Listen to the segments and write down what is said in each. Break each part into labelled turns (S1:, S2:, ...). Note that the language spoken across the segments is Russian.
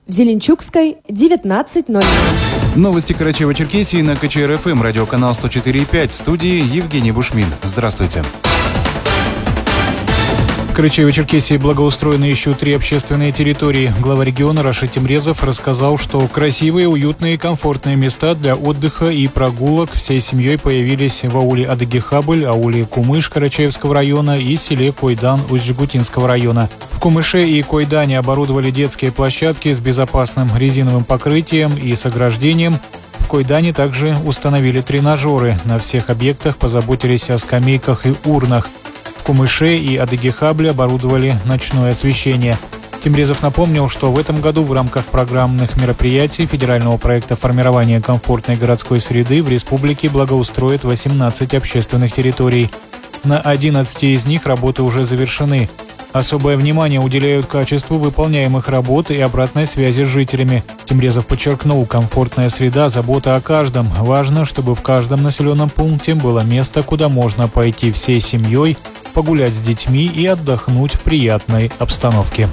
S1: В Зеленчукской 19:00.
S2: Новости Карачаево-Черкесии на КЧР-ФМ, радиоканал 104,5. В студии Евгений Бушмин. Здравствуйте. В Карачаево-Черкесии благоустроены еще 3 общественные территории. Глава региона Рашид Темрезов рассказал, что красивые, уютные и комфортные места для отдыха и прогулок всей семьей появились в ауле Адыгехабль, ауле Кумыш Карачаевского района и селе Койдан Усть-Жгутинского района. В Кумыше и Койдане оборудовали детские площадки с безопасным резиновым покрытием и с ограждением. В Койдане также установили тренажеры. На всех объектах позаботились о скамейках и урнах. В Кумыше и Адыгехабле оборудовали ночное освещение. Темрезов напомнил, что в этом году в рамках программных мероприятий федерального проекта формирования комфортной городской среды в республике благоустроят 18 общественных территорий. На 11 из них работы уже завершены. Особое внимание уделяют качеству выполняемых работ и обратной связи с жителями. Темрезов подчеркнул, комфортная среда, забота о каждом. Важно, чтобы в каждом населенном пункте было место, куда можно пойти всей семьей, погулять с детьми и отдохнуть в приятной обстановке.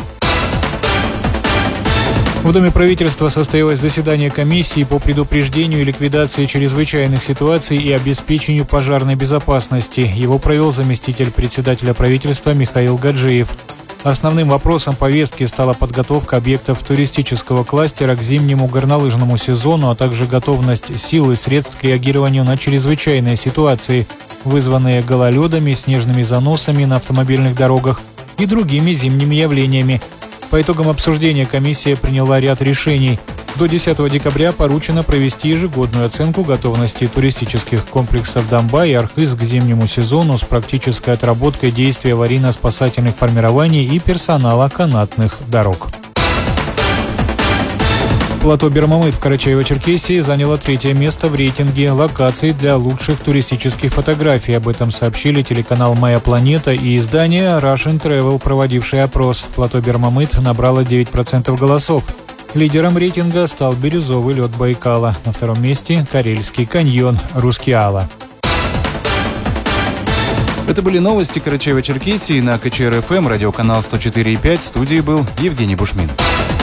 S2: В Доме правительства состоялось заседание комиссии по предупреждению и ликвидации чрезвычайных ситуаций и обеспечению пожарной безопасности. Его провел заместитель председателя правительства Михаил Гаджиев. Основным вопросом повестки стала подготовка объектов туристического кластера к зимнему горнолыжному сезону, а также готовность сил и средств к реагированию на чрезвычайные ситуации, вызванные гололедами, снежными заносами на автомобильных дорогах и другими зимними явлениями. По итогам обсуждения комиссия приняла ряд решений. До 10 декабря поручено провести ежегодную оценку готовности туристических комплексов Дамба и Архыз к зимнему сезону с практической отработкой действий аварийно-спасательных формирований и персонала канатных дорог. Плато Бермамыт в Карачаево-Черкесии заняло 3-е место в рейтинге локаций для лучших туристических фотографий. Об этом сообщили телеканал «Моя планета» и издание Russian Travel, проводившее опрос. Плато Бермамыт набрало 9% голосов. Лидером рейтинга стал бирюзовый лед Байкала. На 2-м месте – Карельский каньон Рускеала. Это были новости Карачаево-Черкесии на КЧР-ФМ, радиоканал 104,5. В студии был Евгений Бушмин.